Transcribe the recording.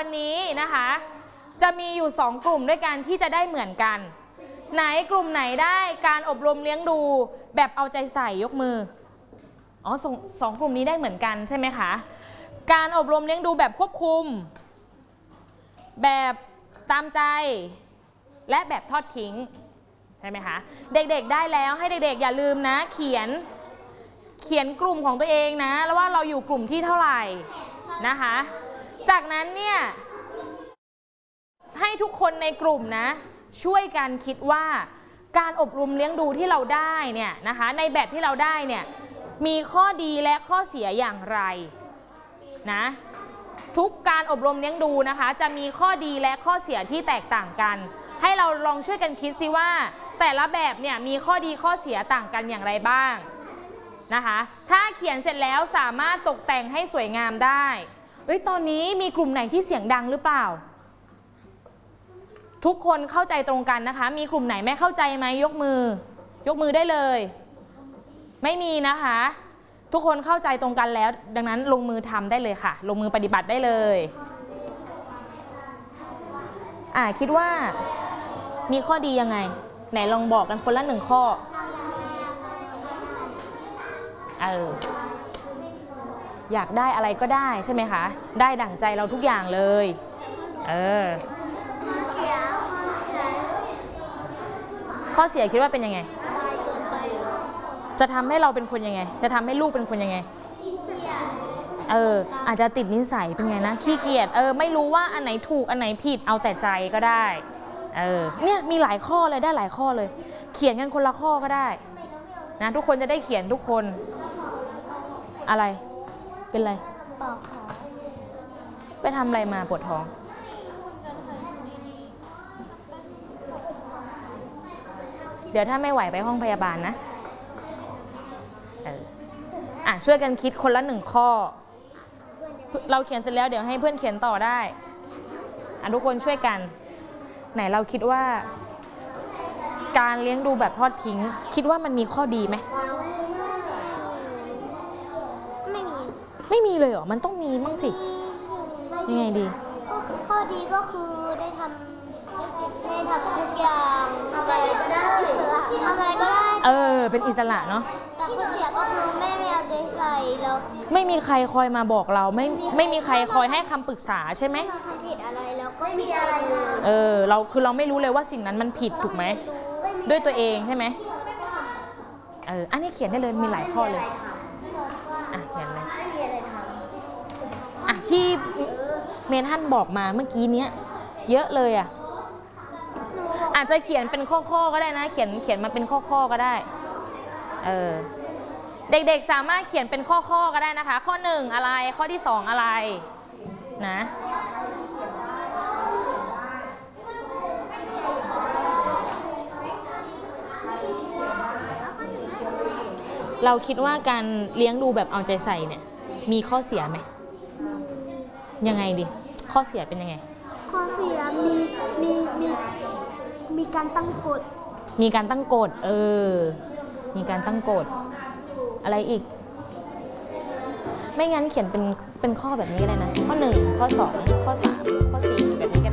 วันนี้นะคะจะมีอยู่2กลุ่มด้วยกันที่จะได้เหมือนกันไหนกลุ่มไหนได้การอบรมเลี้ยงดูแบบเอาใจใส่ยกมืออ๋อสองกลุ่มนี้ได้เหมือนกันใช่ไหมคะการอบรมเลี้ยงดูแบบควบคุมแบบตามใจและแบบทอดทิ้งใช่ไหมคะเด็กๆได้แล้วให้เด็กๆอย่าลืมนะเขียนกลุ่มของตัวเองนะแล้วว่าเราอยู่กลุ่มที่เท่าไหร่นะคะจากนั้นเนี่ยให้ทุกคนในกลุ่มนะช่วยกันคิดว่าการอบรมเลี้ยงดูที่เราได้เนี่ยนะคะในแบบที่เราได้เนี่ยมีข้อดีและข้อเสียอย่างไรนะทุกการอบรมเลี้ยงดูนะคะจะมีข้อดีและข้อเสียที่แตกต่างกันให้เราลองช่วยกันคิดซิว่าแต่ละแบบเนี่ยมีข้อดีข้อเสียต่างกันอย่างไรบ้างนะคะถ้าเขียนเสร็จแล้วสามารถตกแต่งให้สวยงามได้ตอนนี้มีกลุ่มไหนที่เสียงดังหรือเปล่าทุกคนเข้าใจตรงกันนะคะมีกลุ่มไหนไม่เข้าใจไหมยกมือได้เลยไม่มีนะคะทุกคนเข้าใจตรงกันแล้วดังนั้นลงมือทำได้เลยค่ะลงมือปฏิบัติได้เลยคิดว่ามีข้อดียังไงไหนลองบอกกันคนละ1ข้ออยากได้อะไรก็ได้ใช่ไหมคะได้ดั่งใจเราทุกอย่างเลยข้อเสียคิดว่าเป็นยังไงจะทำให้เราเป็นคนยังไงจะทำให้ลูกเป็นคนยังไงอาจจะติดนิสัยเป็นไงนะขี้เกียจไม่รู้ว่าอันไหนถูกอันไหนผิดเอาแต่ใจก็ได้เนี่ยมีหลายข้อเลยได้หลายข้อเลยเขียนกันคนละข้อก็ได้นะทุกคนจะได้เขียนทุกคนอะไรเป็นไรปวดท้องไปทำอะไรมาปวดท้องเดี๋ยวถ้าไม่ไหวไปห้องพยาบาลนะช่วยกันคิดคนละ1ข้อเราเขียนเสร็จแล้วเดี๋ยวให้เพื่อนเขียนต่อได้ทุกคนช่วยกันไหนเราคิดว่าการเลี้ยงดูแบบทอดทิ้งคิดว่ามันมีข้อดีไหมไม่มีเลยเหรอมันต้องมีบ้างสิยังไงดีข้อดีก็คือได้ทำทุกอย่างทำอะไรก็ได้เป็นอิสระเนาะแต่ข้อเสียก็คือแม่ไม่เอาใจใส่เราไม่มีใครคอยมาบอกเราไม่มีใครคอยให้คำปรึกษาใช่ไหมเราทำผิดอะไรเราก็ไม่มีอะไรเราไม่รู้เลยว่าสิ่งนั้นมันผิดถูกไหมด้วยตัวเองใช่ไหมอันนี้เขียนได้เลยมีหลายข้อเลยเขียนเลยที่เมทันบอกมาเมื่อกี้เนี้ยเยอะเลยอาจจะเขียนเป็นข้อก็ได้นะเขียนมาเป็นข้อก็ได้เด็กๆสามารถเขียนเป็นข้อก็ได้นะคะข้อ1อะไรข้อที่2อะไรนะเราคิดว่าการเลี้ยงดูแบบเอาใจใส่เนี่ยมีข้อเสียไหมยังไงดิข้อเสียเป็นยังไงข้อเสียมีการตั้งกฎมีการตั้งกฎมีการตั้งกฎอะไรอีกไม่งั้นเขียนเป็นข้อแบบนี้ก็ได้นะข้อ1ข้อ2ข้อ3ข้อ4แบบนี้ก็